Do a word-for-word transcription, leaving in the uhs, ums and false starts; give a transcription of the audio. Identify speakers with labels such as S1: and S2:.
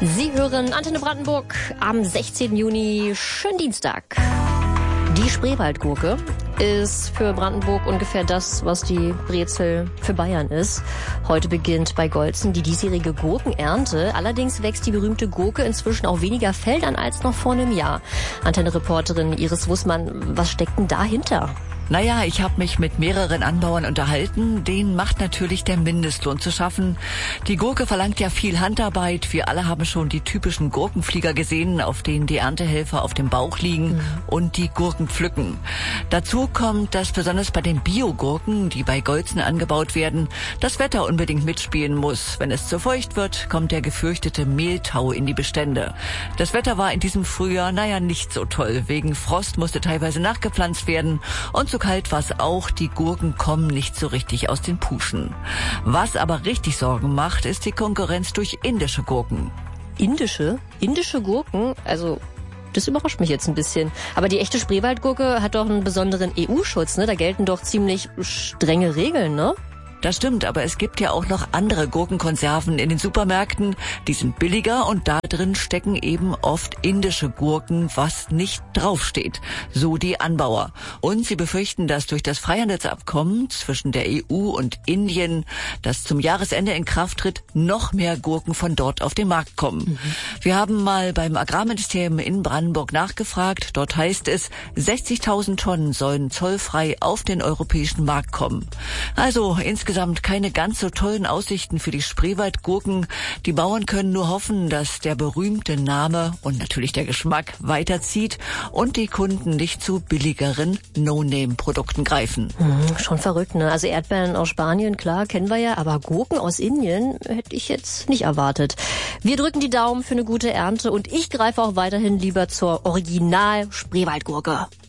S1: Sie hören Antenne Brandenburg am sechzehnten Juni, schönen Dienstag. Die Spreewaldgurke ist für Brandenburg ungefähr das, was die Brezel für Bayern ist. Heute beginnt bei Goltzen die diesjährige Gurkenernte. Allerdings wächst die berühmte Gurke inzwischen auf weniger Feldern als noch vor einem Jahr. Antenne-Reporterin Iris Wussmann, was steckt denn dahinter?
S2: Naja, ich habe mich mit mehreren Anbauern unterhalten. Denen macht natürlich der Mindestlohn zu schaffen. Die Gurke verlangt ja viel Handarbeit. Wir alle haben schon die typischen Gurkenflieger gesehen, auf denen die Erntehelfer auf dem Bauch liegen mhm. und die Gurken pflücken. Dazu kommt, dass besonders bei den Biogurken, die bei Goltzen angebaut werden, das Wetter unbedingt mitspielen muss. Wenn es zu feucht wird, kommt der gefürchtete Mehltau in die Bestände. Das Wetter war in diesem Frühjahr, naja, nicht so toll. Wegen Frost musste teilweise nachgepflanzt werden und so kalt war es auch, die Gurken kommen nicht so richtig aus den Puschen. Was aber richtig Sorgen macht, ist die Konkurrenz durch indische Gurken.
S1: Indische? Indische Gurken? Also, das überrascht mich jetzt ein bisschen. Aber die echte Spreewaldgurke hat doch einen besonderen E U-Schutz, ne? Da gelten doch ziemlich strenge Regeln, ne?
S2: Das stimmt, aber es gibt ja auch noch andere Gurkenkonserven in den Supermärkten. Die sind billiger und da drin stecken eben oft indische Gurken, was nicht draufsteht. So die Anbauer. Und sie befürchten, dass durch das Freihandelsabkommen zwischen der E U und Indien, das zum Jahresende in Kraft tritt, noch mehr Gurken von dort auf den Markt kommen. Mhm. Wir haben mal beim Agrarministerium in Brandenburg nachgefragt. Dort heißt es, sechzigtausend Tonnen sollen zollfrei auf den europäischen Markt kommen. Also insgesamt Insgesamt keine ganz so tollen Aussichten für die Spreewaldgurken. Die Bauern können nur hoffen, dass der berühmte Name und natürlich der Geschmack weiterzieht und die Kunden nicht zu billigeren No-Name-Produkten greifen.
S1: Hm, schon verrückt, ne? Also Erdbeeren aus Spanien, klar, kennen wir ja, aber Gurken aus Indien hätte ich jetzt nicht erwartet. Wir drücken die Daumen für eine gute Ernte und ich greife auch weiterhin lieber zur Original-Spreewaldgurke.